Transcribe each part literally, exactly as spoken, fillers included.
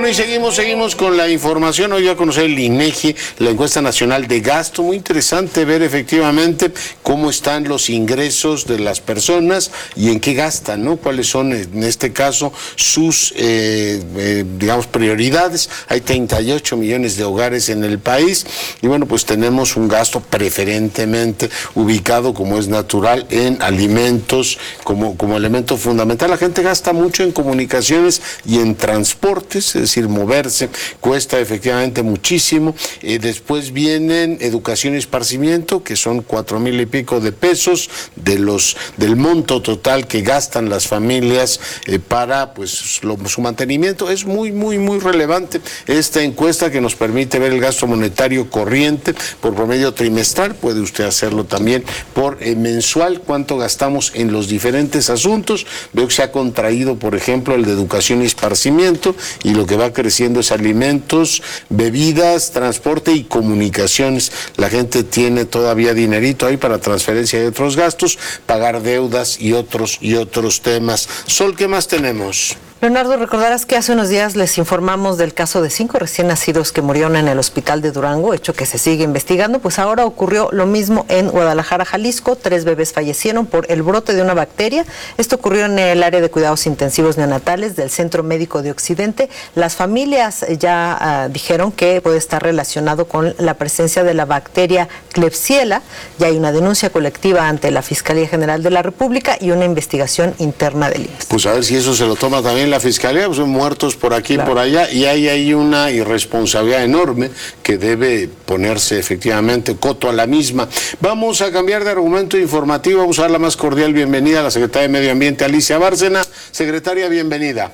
Bueno, y seguimos, seguimos con la información. Hoy voy a conocer el INEGI, la encuesta nacional de gasto. Muy interesante ver efectivamente cómo están los ingresos de las personas y en qué gastan, ¿no? Cuáles son, en este caso, sus, eh, eh, digamos, prioridades. Hay treinta y ocho millones de hogares en el país y bueno, pues tenemos un gasto preferentemente ubicado, como es natural, en alimentos como, como elemento fundamental. La gente gasta mucho en comunicaciones y en transportes, es decir, moverse cuesta efectivamente muchísimo. Eh, después vienen educación y esparcimiento, que son cuatro mil y pico de pesos de los del monto total que gastan las familias eh, para pues lo, su mantenimiento. Es muy, muy, muy relevante esta encuesta que nos permite ver el gasto monetario corriente por promedio trimestral. Puede usted hacerlo también por eh, mensual, cuánto gastamos en los diferentes asuntos. Veo que se ha contraído, por ejemplo, el de educación y esparcimiento, y lo que va creciendo es alimentos, bebidas, transporte y comunicaciones. La gente tiene todavía dinerito ahí para transferencia de otros gastos, pagar deudas y otros y otros temas. Sol, ¿qué más tenemos? Leonardo, recordarás que hace unos días les informamos del caso de cinco recién nacidos que murieron en el hospital de Durango, hecho que se sigue investigando. Pues ahora ocurrió lo mismo en Guadalajara, Jalisco. Tres bebés fallecieron por el brote de una bacteria. Esto ocurrió en el área de cuidados intensivos neonatales del Centro Médico de Occidente. Las familias ya uh, dijeron que puede estar relacionado con la presencia de la bacteria Klebsiella. Ya hay una denuncia colectiva ante la Fiscalía General de la República y una investigación interna del I M S S. Pues a ver si eso se lo toma también la Fiscalía, pues son muertos por aquí y claro. por allá, y hay ahí una irresponsabilidad enorme que debe ponerse efectivamente coto a la misma. Vamos a cambiar de argumento informativo, vamos a dar la más cordial bienvenida a la Secretaria de Medio Ambiente, Alicia Bárcena. Secretaria, bienvenida.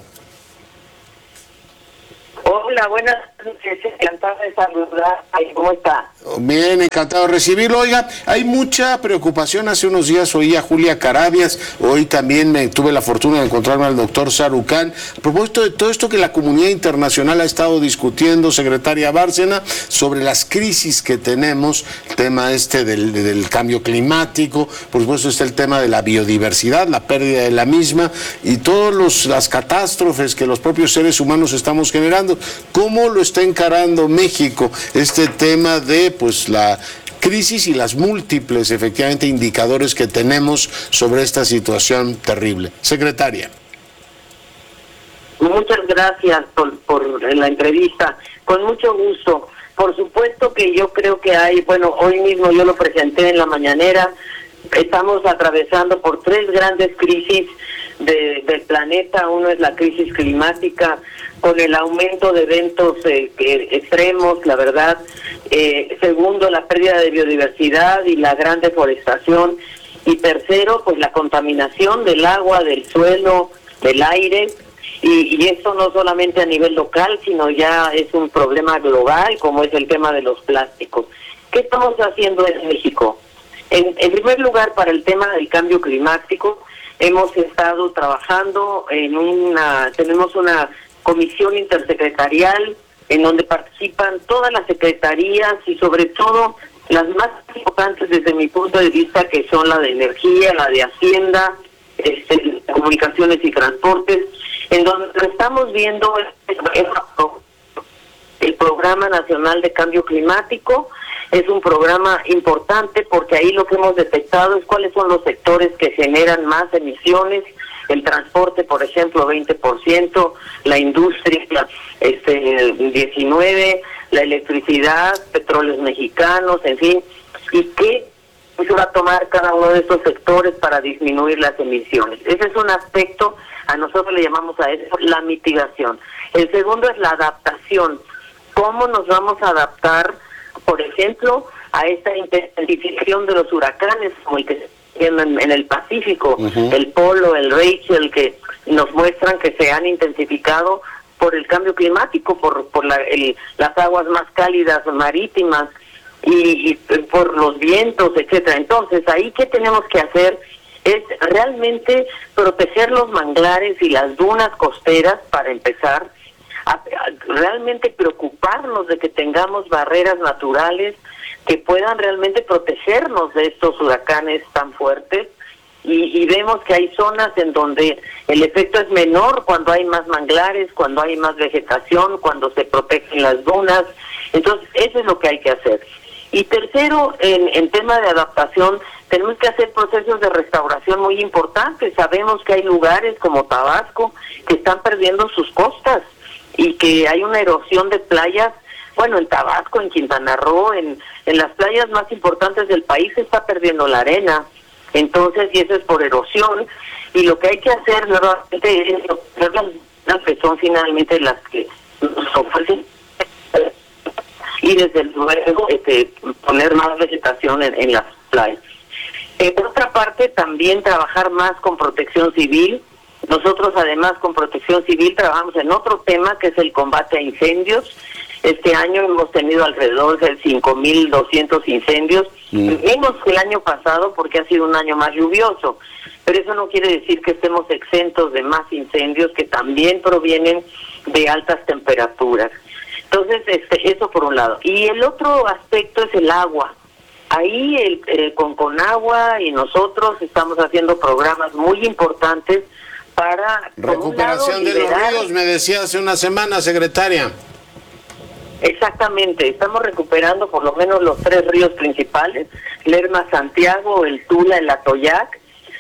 Hola, buenas noches, encantada de saludar. ¿Cómo está? Bien, encantado de recibirlo. Oiga, hay mucha preocupación. Hace unos días oí a Julia Carabias, hoy también me tuve la fortuna de encontrarme al doctor Sarucán. A propósito de todo esto que la comunidad internacional ha estado discutiendo, secretaria Bárcena, sobre las crisis que tenemos, el tema este del, del cambio climático, por supuesto está el tema de la biodiversidad, la pérdida de la misma y todas las catástrofes que los propios seres humanos estamos generando. ¿Cómo lo está encarando México este tema de pues la crisis y las múltiples efectivamente indicadores que tenemos sobre esta situación terrible? Secretaria. Muchas gracias por, por la entrevista, con mucho gusto. Por supuesto que yo creo que hay, bueno, hoy mismo yo lo presenté en la mañanera, estamos atravesando por tres grandes crisis de, del planeta. Uno es la crisis climática, con el aumento de eventos eh, que, extremos, la verdad. Eh, segundo, la pérdida de biodiversidad y la gran deforestación. Y tercero, pues la contaminación del agua, del suelo, del aire. Y, y esto no solamente a nivel local, sino ya es un problema global, como es el tema de los plásticos. ¿Qué estamos haciendo en México? En, en primer lugar, para el tema del cambio climático, hemos estado trabajando en una, tenemos una comisión intersecretarial en donde participan todas las secretarías y sobre todo las más importantes desde mi punto de vista, que son la de energía, la de hacienda, este, comunicaciones y transportes, en donde estamos viendo el Programa Nacional de Cambio Climático. Es un programa importante porque ahí lo que hemos detectado es cuáles son los sectores que generan más emisiones. El transporte, por ejemplo, veinte por ciento, la industria, este, diecinueve por ciento, la electricidad, petróleos mexicanos, en fin, y qué se va a tomar cada uno de estos sectores para disminuir las emisiones. Ese es un aspecto, a nosotros le llamamos a eso la mitigación. El segundo es la adaptación. ¿Cómo nos vamos a adaptar, por ejemplo, a esta intensificación de los huracanes, como el que se en, en el Pacífico, uh-huh. el Polo, el Rachel, que nos muestran que se han intensificado por el cambio climático, por por la, el, las aguas más cálidas marítimas y, y por los vientos, etcétera? Entonces, ahí ¿qué tenemos que hacer? Es realmente proteger los manglares y las dunas costeras, para empezar, a, a realmente preocuparnos de que tengamos barreras naturales que puedan realmente protegernos de estos huracanes tan fuertes. Y, y vemos que hay zonas en donde el efecto es menor cuando hay más manglares, cuando hay más vegetación, cuando se protegen las dunas. Entonces, eso es lo que hay que hacer. Y tercero, en, en tema de adaptación, tenemos que hacer procesos de restauración muy importantes. Sabemos que hay lugares como Tabasco que están perdiendo sus costas y que hay una erosión de playas. Bueno, en Tabasco, en Quintana Roo, en, en las playas más importantes del país se está perdiendo la arena. Entonces, y eso es por erosión, y lo que hay que hacer nuevamente es las que son finalmente las que nos ofrecen, y desde luego este, poner más vegetación en, en las playas. Eh, por otra parte, también trabajar más con protección civil. Nosotros además con protección civil trabajamos en otro tema que es el combate a incendios. Este año hemos tenido alrededor de cinco mil doscientos incendios, mm. menos que el año pasado porque ha sido un año más lluvioso, pero eso no quiere decir que estemos exentos de más incendios que también provienen de altas temperaturas. Entonces, este, eso por un lado. Y el otro aspecto es el agua. Ahí el, el con Conagua y nosotros estamos haciendo programas muy importantes para... Recuperación lado, de liberar... los ríos, me decía hace una semana, secretaria. Exactamente, estamos recuperando por lo menos los tres ríos principales, Lerma, Santiago, el Tula, el Atoyac,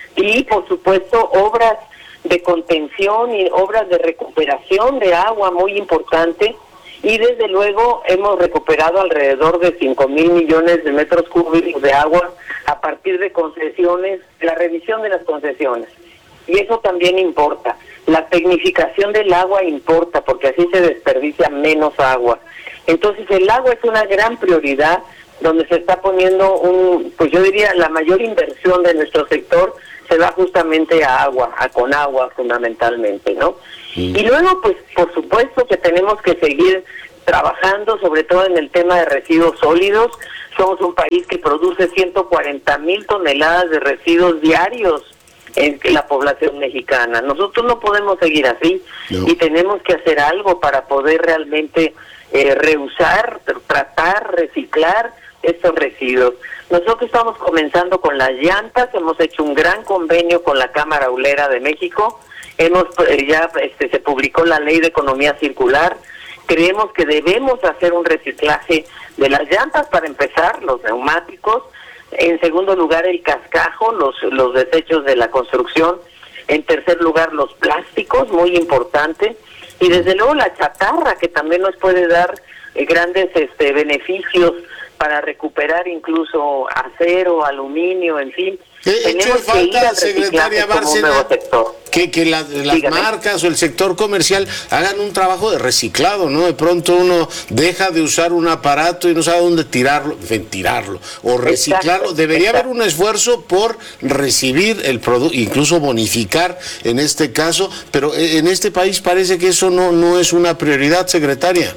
y por supuesto obras de contención y obras de recuperación de agua muy importante, y desde luego hemos recuperado alrededor de cinco mil millones de metros cúbicos de agua a partir de concesiones, la revisión de las concesiones, y eso también importa. La tecnificación del agua importa porque así se desperdicia menos agua. Entonces el agua es una gran prioridad donde se está poniendo un, pues yo diría la mayor inversión de nuestro sector se va justamente a agua, a con agua fundamentalmente, ¿no? Mm. Y luego pues por supuesto que tenemos que seguir trabajando sobre todo en el tema de residuos sólidos. Somos un país que produce ciento cuarenta mil toneladas de residuos diarios en la población mexicana. Nosotros no podemos seguir así, no. Y tenemos que hacer algo para poder realmente eh, reusar, tratar, reciclar estos residuos. Nosotros estamos comenzando con las llantas, hemos hecho un gran convenio con la Cámara Aulera de México, hemos eh, ya este, se publicó la Ley de Economía Circular. Creemos que debemos hacer un reciclaje de las llantas para empezar, los neumáticos. En segundo lugar, el cascajo, los, los desechos de la construcción. En tercer lugar, los plásticos, muy importante. Y desde luego la chatarra, que también nos puede dar eh, grandes este, beneficios para recuperar incluso acero, aluminio, en fin. Tenemos que falta, ir al secretaria Bárcena, que, que la, las Dígame. marcas o el sector comercial hagan un trabajo de reciclado, ¿no? De pronto uno deja de usar un aparato y no sabe dónde tirarlo, en fin, tirarlo o reciclarlo. Exacto, Debería exacto. haber un esfuerzo por recibir el producto, incluso bonificar en este caso, pero en este país parece que eso no, no es una prioridad, secretaria.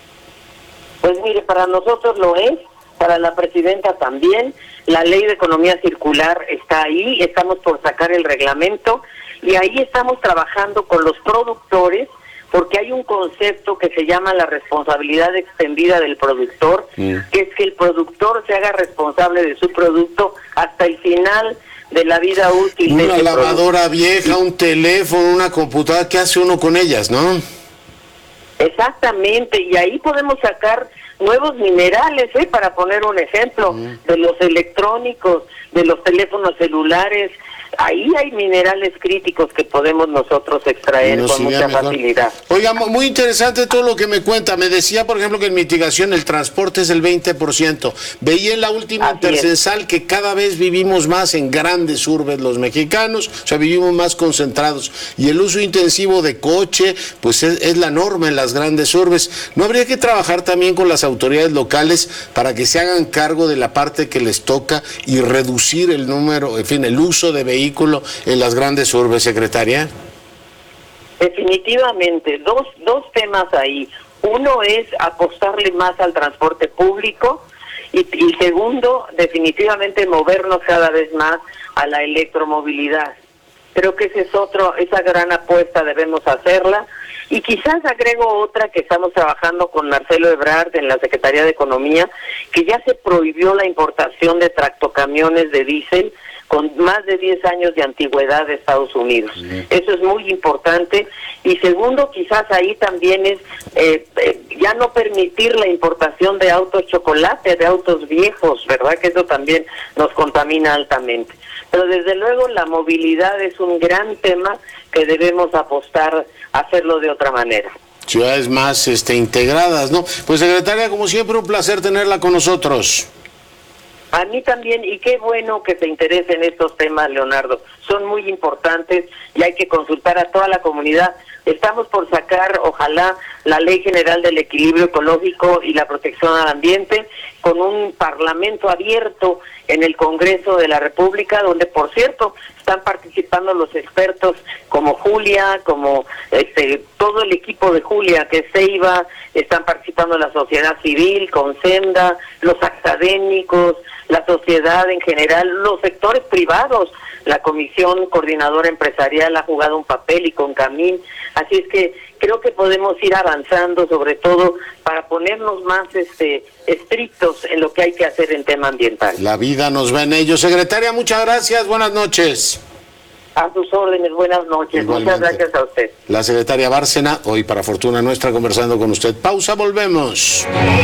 Pues mire, para nosotros lo es, para la presidenta también. La Ley de Economía Circular está ahí, estamos por sacar el reglamento y ahí estamos trabajando con los productores porque hay un concepto que se llama la responsabilidad extendida del productor, mm. que es que el productor se haga responsable de su producto hasta el final de la vida útil. Una de lavadora producto. vieja, un teléfono, una computadora, ¿qué hace uno con ellas, no? Exactamente, y ahí podemos sacar nuevos minerales, ¿eh? Para poner un ejemplo, mm. de los electrónicos, de los teléfonos celulares. Ahí hay minerales críticos que podemos nosotros extraer no, con sí, mucha facilidad. Oiga, muy interesante todo lo que me cuenta. Me decía, por ejemplo, que en mitigación el transporte es el veinte por ciento. Veía en la última Así intercensal es. que cada vez vivimos más en grandes urbes los mexicanos, o sea, vivimos más concentrados. Y el uso intensivo de coche, pues es, es la norma en las grandes urbes. ¿No habría que trabajar también con las autoridades locales para que se hagan cargo de la parte que les toca y reducir el número, en fin, el uso de vehículos en las grandes urbes, secretaria? Definitivamente, dos, dos temas ahí. Uno es apostarle más al transporte público y, y segundo, definitivamente movernos cada vez más a la electromovilidad. Creo que ese es otro, esa gran apuesta debemos hacerla. Y quizás agrego otra que estamos trabajando con Marcelo Ebrard en la Secretaría de Economía, que ya se prohibió la importación de tractocamiones de diésel con más de diez años de antigüedad de Estados Unidos. Sí. Eso es muy importante. Y segundo, quizás ahí también es eh, eh, ya no permitir la importación de autos chocolate, de autos viejos, ¿verdad? Que eso también nos contamina altamente. Pero desde luego la movilidad es un gran tema que debemos apostar a hacerlo de otra manera. Ciudades más este, integradas, ¿no? Pues secretaria, como siempre, un placer tenerla con nosotros. A mí también, y qué bueno que se interese en estos temas, Leonardo. Son muy importantes y hay que consultar a toda la comunidad. Estamos por sacar, ojalá, la Ley General del Equilibrio Ecológico y la Protección al Ambiente, con un parlamento abierto en el Congreso de la República, donde, por cierto, están participando los expertos como Julia, como este todo el equipo de Julia, que es Ceiba, están participando la sociedad civil, con Senda, los académicos, la sociedad en general, los sectores privados. La Comisión Coordinadora Empresarial ha jugado un papel y con Camín, así es que creo que podemos ir avanzando, sobre todo para ponernos más este estrictos en lo que hay que hacer en tema ambiental. La vida nos va en ello. Secretaria, muchas gracias, buenas noches. A sus órdenes, buenas noches. Igualmente. Muchas gracias a usted. La secretaria Bárcena, hoy para fortuna nuestra, conversando con usted. Pausa, volvemos.